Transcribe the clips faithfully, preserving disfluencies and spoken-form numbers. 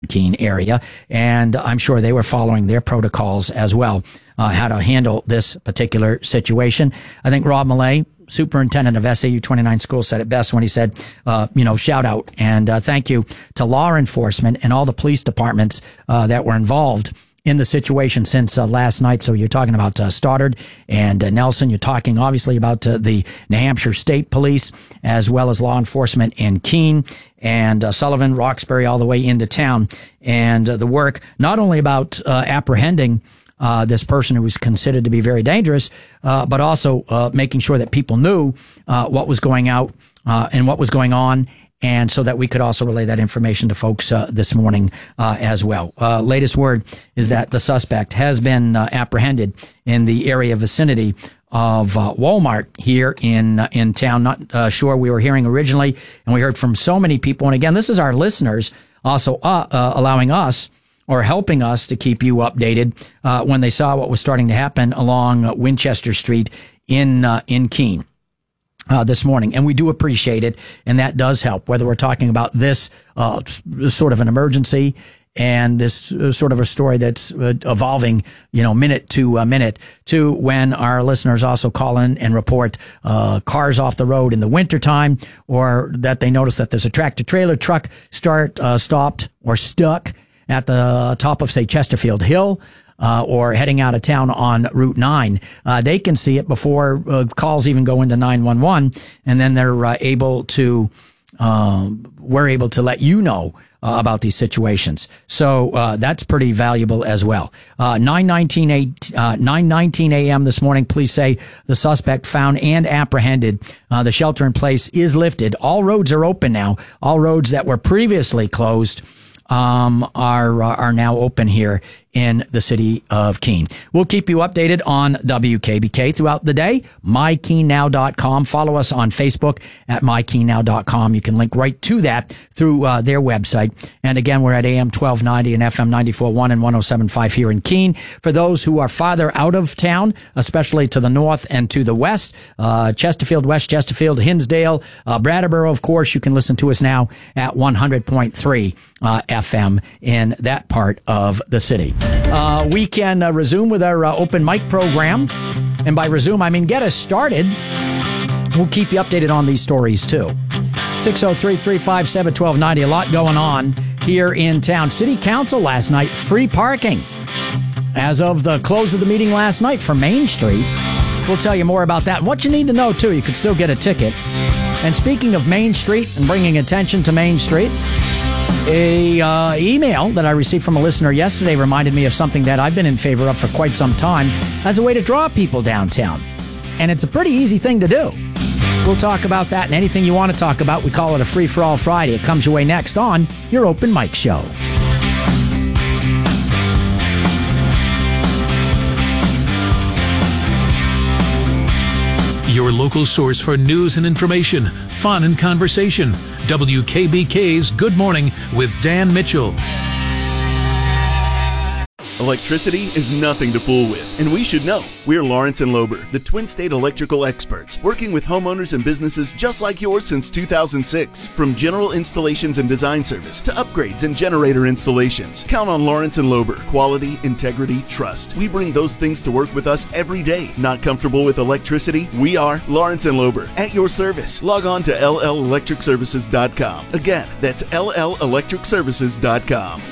Keene area, and I'm sure they were following their protocols as well, uh, how to handle this particular situation. I think Rob Millay, superintendent of S A U twenty-nine schools, said it best when he said, uh, you know, shout out and uh, thank you to law enforcement and all the police departments uh, that were involved in the situation since uh, last night. So you're talking about uh, Stoddard and uh, Nelson. You're talking obviously about uh, the New Hampshire State Police, as well as law enforcement in Keene and uh, Sullivan, Roxbury, all the way into town. And uh, the work not only about uh, apprehending uh, this person who was considered to be very dangerous, uh, but also uh, making sure that people knew uh, what was going out uh, and what was going on, and so that we could also relay that information to folks uh, this morning uh, as well. Uh, latest word is that the suspect has been uh, apprehended in the area vicinity of uh, Walmart here in uh, in town. Not uh, sure we were hearing originally, and we heard from so many people. And again, this is our listeners also uh, uh, allowing us or helping us to keep you updated uh, when they saw what was starting to happen along uh, Winchester Street in uh, in Keene. Uh, this morning, and we do appreciate it, and that does help, whether we're talking about this uh, sort of an emergency and this uh, sort of a story that's uh, evolving, you know, minute to a minute, to when our listeners also call in and report uh, cars off the road in the wintertime, or that they notice that there's a tractor-trailer truck start uh, stopped or stuck at the top of, say, Chesterfield Hill, Uh, or heading out of town on Route nine. Uh, they can see it before uh, calls even go into nine one one, and then they're uh, able to, um, we're able to let you know uh, about these situations. So uh, that's pretty valuable as well. Uh, nine nineteen a.m. this morning, police say the suspect found and apprehended. Uh, the shelter in place is lifted. All roads are open now. All roads that were previously closed um, are uh, are now open here in the city of Keene. We'll keep you updated on W K B K throughout the day. my keene now dot com. Follow us on Facebook at my keene now dot com. You can link right to that through uh, their website. And again, we're at A M twelve ninety and F M ninety-four point one and one oh seven point five here in Keene. For those who are farther out of town, especially to the north and to the west, uh, Chesterfield, West Chesterfield, Hinsdale, uh, Brattleboro, of course, you can listen to us now at one hundred point three uh, F M in that part of the city. Uh, we can uh, resume with our uh, open mic program. And by resume, I mean get us started. We'll keep you updated on these stories, too. six oh three, three five seven, one two nine oh. A lot going on here in town. City Council last night, free parking. As of the close of the meeting last night for Main Street. We'll tell you more about that. And what you need to know, too, you could still get a ticket. And speaking of Main Street and bringing attention to Main Street, A uh, email that I received from a listener yesterday reminded me of something that I've been in favor of for quite some time as a way to draw people downtown. And it's a pretty easy thing to do. We'll talk about that and anything you want to talk about. We call it a Free-for-All Friday. It comes your way next on your Open Mic Show. Your local source for news and information, fun and conversation. W K B K's Good Morning with Dan Mitchell. Electricity is nothing to fool with, and we should know. We're Lawrence and Lober, the Twin State electrical experts, working with homeowners and businesses just like yours since two thousand six. From general installations and design service to upgrades and generator installations, count on Lawrence and Lober. Quality, integrity, trust. We bring those things to work with us every day. Not comfortable with electricity? We are Lawrence and Lober. At your service. Log on to L L electric services dot com. Again, that's L L electric services dot com.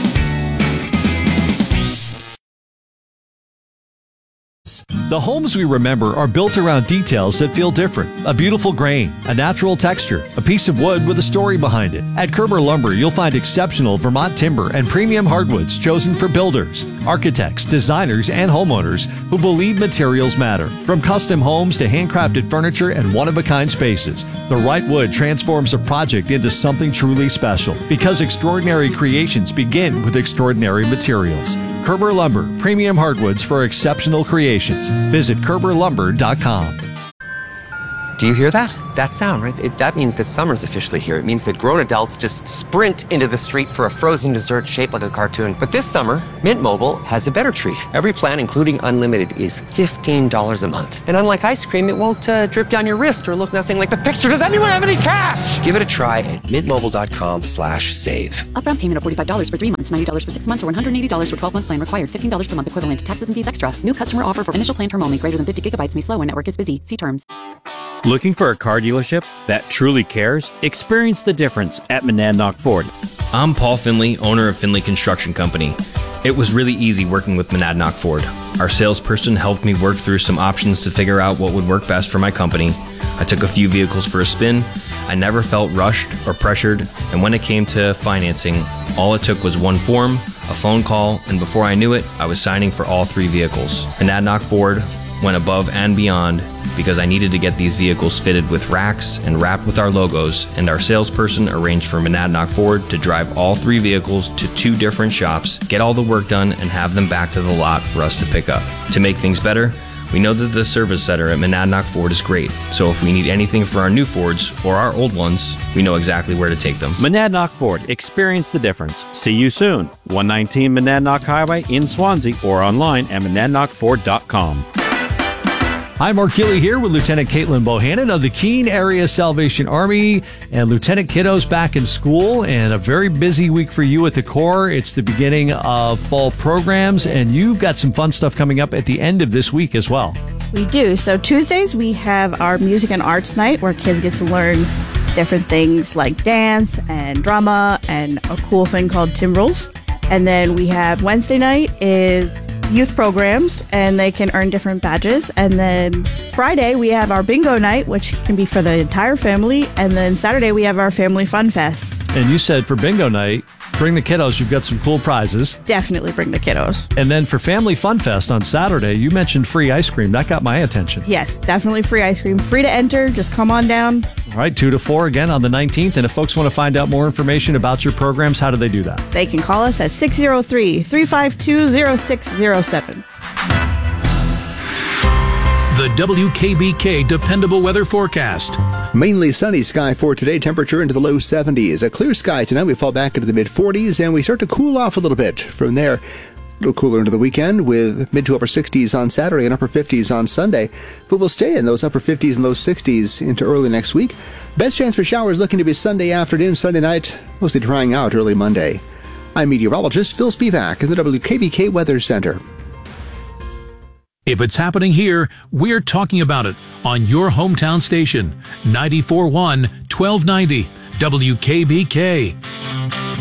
The homes we remember are built around details that feel different. A beautiful grain, a natural texture, a piece of wood with a story behind it. At Kerber Lumber, you'll find exceptional Vermont timber and premium hardwoods chosen for builders, architects, designers, and homeowners who believe materials matter. From custom homes to handcrafted furniture and one-of-a-kind spaces, the right wood transforms a project into something truly special because extraordinary creations begin with extraordinary materials. Kerber Lumber, premium hardwoods for exceptional creations. Visit Kerber Lumber dot com. Do you hear that? that sound, right? It, that means that summer's officially here. It means that grown adults just sprint into the street for a frozen dessert shaped like a cartoon. But this summer, Mint Mobile has a better treat. Every plan, including unlimited, is fifteen dollars a month. And unlike ice cream, it won't uh, drip down your wrist or look nothing like the picture. Does anyone have any cash? Give it a try at mintmobile.com slash save. Upfront payment of forty-five dollars for three months, ninety dollars for six months, or one hundred eighty dollars for twelve-month plan required. fifteen dollars per month equivalent. Taxes and fees extra. New customer offer for initial plan term only. Greater than fifty gigabytes may slow when network is busy. See terms. Looking for a car dealership that truly cares? Experience the difference at Monadnock Ford. I'm Paul Finley, owner of Finley Construction Company. It was really easy working with Monadnock Ford. Our salesperson helped me work through some options to figure out what would work best for my company. I took a few vehicles for a spin. I never felt rushed or pressured, and when it came to financing, all it took was one form, a phone call, and before I knew it, I was signing for all three vehicles. Monadnock Ford went above and beyond because I needed to get these vehicles fitted with racks and wrapped with our logos, and our salesperson arranged for Monadnock Ford to drive all three vehicles to two different shops, get all the work done, and have them back to the lot for us to pick up. To make things better, we know that the service center at Monadnock Ford is great, so if we need anything for our new Fords or our old ones, we know exactly where to take them. Monadnock Ford. Experience the difference. See you soon. one nineteen Monadnock Highway in Swansea or online at monadnock ford dot com. Hi, Mark Gilley here with Lieutenant Caitlin Bohannon of the Keene Area Salvation Army, and Lieutenant Kiddo's back in school, and a very busy week for you at the Corps. It's the beginning of fall programs, and you've got some fun stuff coming up at the end of this week as well. We do. So Tuesdays we have our music and arts night where kids get to learn different things like dance and drama and a cool thing called timbrels. And then we have Wednesday night is youth programs, and they can earn different badges. And then Friday we have our bingo night, which can be for the entire family. And then Saturday we have our family fun fest. And you said for bingo night, bring the kiddos. You've got some cool prizes. Definitely bring the kiddos. And then for Family Fun Fest on Saturday, you mentioned free ice cream. That got my attention. Yes, definitely free ice cream. Free to enter. Just come on down. All right, two to four again on the nineteenth. And if folks want to find out more information about your programs, how do they do that? They can call us at six oh three, three five two, oh six oh seven. The W K B K Dependable Weather Forecast. Mainly sunny sky for today, temperature into the low seventies. A clear sky tonight, we fall back into the mid forties, and we start to cool off a little bit. From there, a little cooler into the weekend with mid to upper sixties on Saturday and upper fifties on Sunday. But we'll stay in those upper fifties and low sixties into early next week. Best chance for showers looking to be Sunday afternoon, Sunday night, mostly drying out early Monday. I'm meteorologist Phil Spivak in the W K B K Weather Center. If it's happening here, we're talking about it on your hometown station, ninety-four point one, twelve ninety, W K B K.